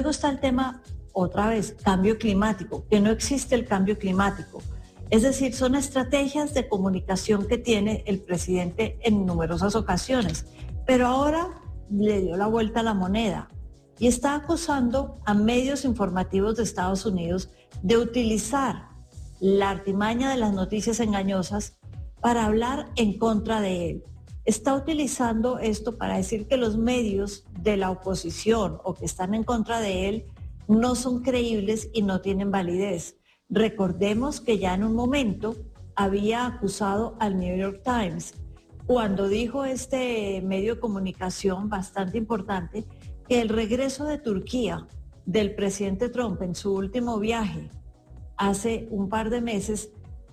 Luego está el tema, otra vez, cambio climático, que no existe el cambio climático. Es decir, son estrategias de comunicación que tiene el presidente en numerosas ocasiones, pero ahora le dio la vuelta a la moneda y está acusando a medios informativos de Estados Unidos de utilizar la artimaña de las noticias engañosas para hablar en contra de él. Está utilizando esto para decir que los medios de la oposición o que están en contra de él no son creíbles y no tienen validez. Recordemos que ya en un momento había acusado al New York Times cuando dijo este medio de comunicación bastante importante que el regreso de Turquía del presidente Trump en su último viaje hace un par de meses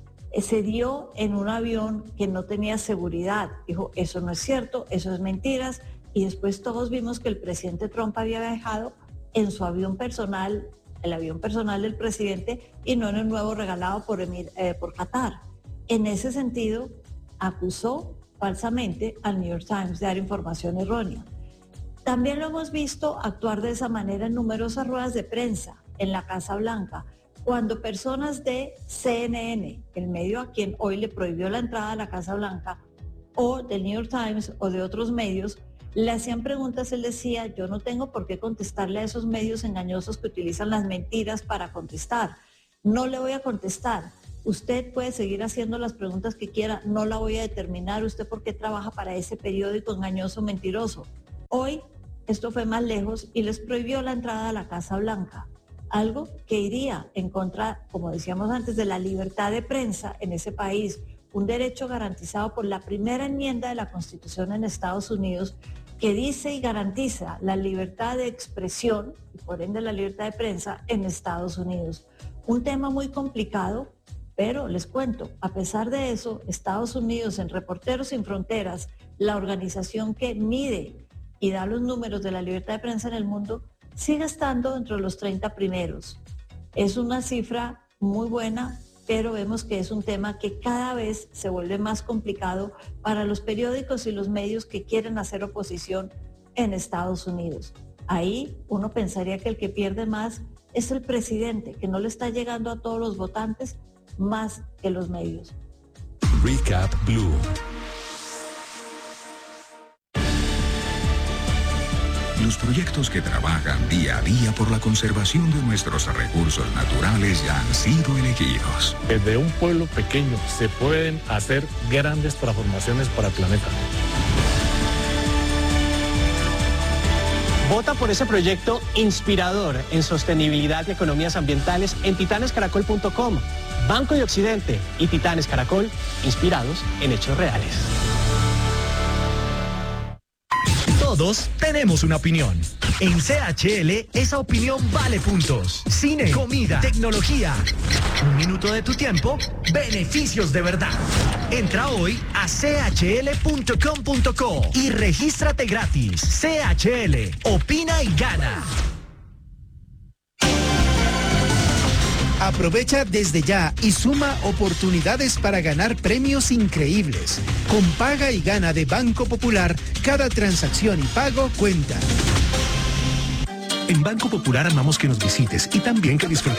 se dio en un avión que no tenía seguridad. Dijo, eso no es cierto, eso es mentiras. Y después todos vimos que el presidente Trump había viajado en su avión personal, el avión personal del presidente, y no en el nuevo regalado por Qatar. En ese sentido, acusó falsamente al New York Times de dar información errónea. También lo hemos visto actuar de esa manera en numerosas ruedas de prensa en la Casa Blanca, cuando personas de CNN, el medio a quien hoy le prohibió la entrada a la Casa Blanca, o del New York Times o de otros medios, le hacían preguntas, él decía, yo no tengo por qué contestarle a esos medios engañosos que utilizan las mentiras para contestar. No le voy a contestar. Usted puede seguir haciendo las preguntas que quiera, no la voy a determinar. ¿Usted por qué trabaja para ese periódico engañoso, mentiroso? Hoy esto fue más lejos y les prohibió la entrada a la Casa Blanca. Algo que iría en contra, como decíamos antes, de la libertad de prensa en ese país, un derecho garantizado por la primera enmienda de la Constitución en Estados Unidos, que dice y garantiza la libertad de expresión y por ende la libertad de prensa en Estados Unidos. Un tema muy complicado, pero les cuento, a pesar de eso, Estados Unidos en Reporteros Sin Fronteras, la organización que mide y da los números de la libertad de prensa en el mundo, sigue estando entre los 30 primeros. Es una cifra muy buena, pero vemos que es un tema que cada vez se vuelve más complicado para los periódicos y los medios que quieren hacer oposición en Estados Unidos. Ahí uno pensaría que el que pierde más es el presidente, que no le está llegando a todos los votantes más que los medios. Recap Blue. Los proyectos que trabajan día a día por la conservación de nuestros recursos naturales ya han sido elegidos. Desde un pueblo pequeño se pueden hacer grandes transformaciones para el planeta. Vota por ese proyecto inspirador en sostenibilidad y economías ambientales en titanescaracol.com. Banco de Occidente y Titanes Caracol, inspirados en hechos reales. Todos tenemos una opinión. En CHL, esa opinión vale puntos. Cine, comida, tecnología. Un minuto de tu tiempo, beneficios de verdad. Entra hoy a chl.com.co y regístrate gratis. CHL, opina y gana. Aprovecha desde ya y suma oportunidades para ganar premios increíbles. Con Paga y Gana de Banco Popular, cada transacción y pago cuenta. En Banco Popular amamos que nos visites y también que disfrutemos